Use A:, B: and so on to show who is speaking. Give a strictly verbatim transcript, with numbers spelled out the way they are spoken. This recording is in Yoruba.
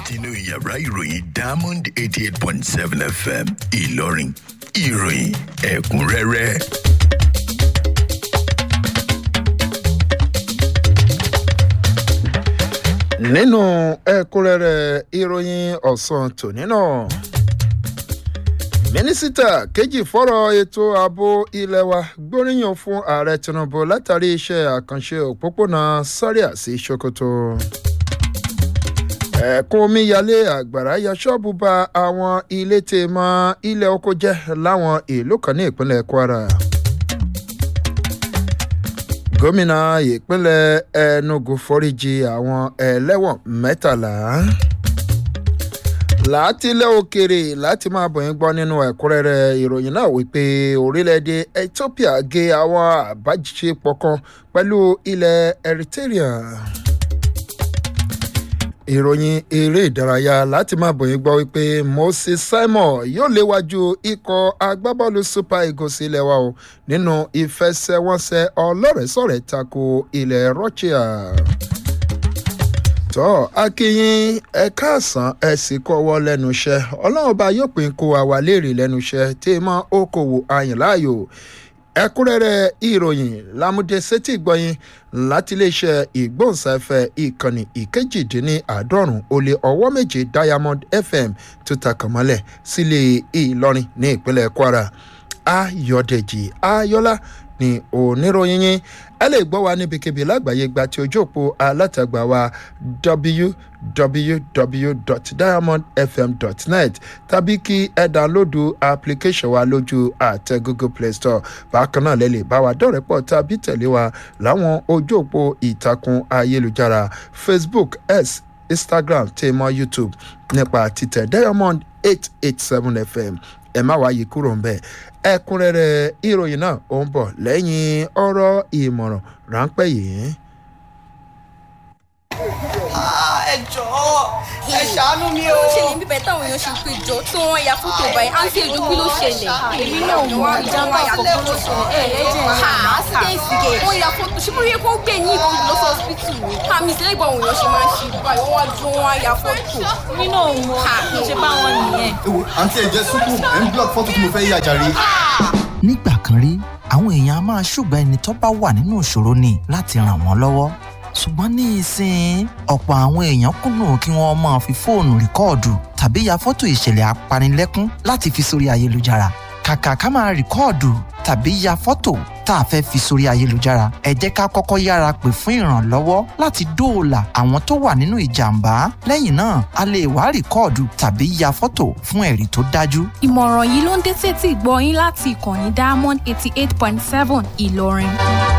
A: látinú yàrá ìròyìn Diamond eighty eight point seven F M Ìlọrin ìròyìn ẹ̀kúnrẹ́rẹ́.
B: nínú ẹ̀kúnrẹ́rẹ́ ìròyìn ọ̀sán tòní náà mínísítà kejì fọ́rọ̀ ètò ààbò ilé wa gbóríyìn fún ààrẹ Tinubu látàrí iṣẹ́ àkànṣe òpópónà Zaria sí Sokoto. ẹ̀kún omíyalé àgbàrá ya ṣọ́ọ̀bù ba àwọn ilé tèmọ́ ilẹ̀ oko jẹ́ láwọn ìlú kan ní ìpínlẹ̀ Kwara. gómìnà ìpínlẹ̀ Enugu foríjì àwọn ẹlẹ́wọ̀n mẹ́tàlá. látilẹ̀ òkèrè láti máa bọ̀ yín gbọ́ nínú ẹ̀kúnrẹ́rẹ́ ìròyìn náà wípé orílẹ̀-èdè Ethiopia gé àwọn àbájọṣepọ̀ kan pẹ̀lú ilẹ̀ Eritrea. ìròyìn eré ìdárayá láti máa bọ̀ yín gbọ́ wípé Moses Simon yóò léwájú ikọ̀ agbábọ́ọ̀lù Super Eagles ilé wa o nínú ìfẹsẹ̀wọnsẹ̀ ọlọ́rẹ̀ẹ́sọ̀rẹ́ tako ilẹ̀ Russia. tọ́ akínyìn ẹ káàsán ẹ sì kọ́wọ́ lẹ́nu iṣẹ́ ọlọ́run ọba yóò pín kó àwa léèrè lẹ́nu iṣẹ́ tí mọ́ okòwò àyìnláàyò ẹ̀kúnrẹ́rẹ́ ìròyìn lámúdé sétí gbọ́yìn láti iléeṣẹ́ ìgbóhùnsáfẹ́ ìkànnì ìkejìdínláàádọ́rùn ó lé ọwọ́ méje Diamond F M tó takàn mọ́lẹ̀ sílé Ìlọrin ní ìpínlẹ̀ Kwara. Ayọ̀dèjì Ayọ́lá ni oníròyìn yín ẹ lè gbọ́ wa níbikíbi lágbàáyé gba ti ojú òpó alátagbà wa w w w dot diamond f m dot net tàbí kí ẹ dánlódù application wa lójú àtẹ Google Play Store. bákan náà lè lè bá wa dọ̀rẹ́pọ̀ tàbí tẹ̀lé wa láwọn ojú òpó ìtàkùn ayélujára Facebook, X, Instagram tèmọ́ YouTube nípa títẹ̀ Diamond eight eight seven F M. ẹ má wáyé kúrò ń bẹ̀. ẹ̀kúnrẹ́rẹ́ ìròyìn náà ó ń bọ̀ lẹ́yìn ọ̀rọ̀ ìmọ̀ràn ráńpẹ́ yìí.
C: ẹ jọ̀ọ́ ẹ ṣàánú mi o.
D: ó ṣẹlẹ̀ níbẹ̀ táwọn èèyàn ṣe pé jọ tí wọ́n ya fótó báyìí àǹtí èdè kí ló ṣẹlẹ̀.
E: èmi náà mọ ìjàmbá àkọ́kọ́ ló ṣẹlẹ̀ ẹ̀ lẹ́jẹ̀
D: ha accident gate wọ́n ya fótó ṣé mo rí kó gbé yín ìbọn lọ sí hospital ni. àmì ìṣẹ̀lẹ̀ ìgbà òun èèyàn ṣe máa ń ṣe báyìí wọ́n wá ju wọn ya fótó.
E: èmi náà mọ ṣe bá wọn nìyẹn.
F: ewo àǹtí ẹ jẹ súpù ẹ ń block fọ́tò tí mo fẹ́ yí àjàre.
G: nígbà kan rí àwọn èèyàn a máa ṣùgbọ́n ẹni tó bá wà nínú ìṣòro ni láti ràn wọ́n lọ́wọ́ ṣùgbọ́n ní ìsìn ọ̀pọ̀ àwọn èèyàn kùnà kí wọ́n máa fi fóònù rìkọ́ọ̀dù tàbí ya fọ́tò ìṣẹ̀lẹ̀ apanilẹ́kún láti fi sórí ayélujára kàkà ká máa rìkọ́ọ̀dù tàbí ya fọ́tò tá a fẹ́ fi sórí ayélujára ẹ jẹ́ ká kọ́kọ́ yára pè fún ìrànlọ́wọ́ láti dóòlà àwọn tó wà nínú ìjàmbá lẹ́yìn náà a lè wá rìkọ́ọ̀dù tàbí ya fọ́tò fún ẹ̀rí tó dájú.
H: ìmọ̀ràn yìí ló ń dé sétí gbọ́ yín láti ìkànnì Diamond eighty eight point seven Ìlọrin.